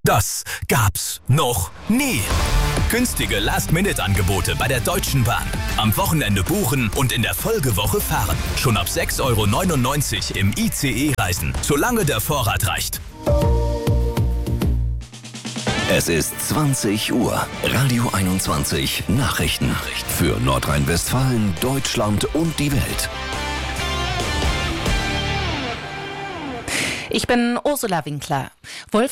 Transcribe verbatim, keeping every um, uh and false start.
Das gab's noch nie. Günstige Last-Minute-Angebote bei der Deutschen Bahn. Am Wochenende buchen und in der Folgewoche fahren. Schon ab sechs Euro neunundneunzig im I C E reisen, solange der Vorrat reicht. Es ist zwanzig Uhr. Radio einundzwanzig Nachrichten. Für Nordrhein-Westfalen, Deutschland und die Welt. Ich bin Ursula Winkler. Wolf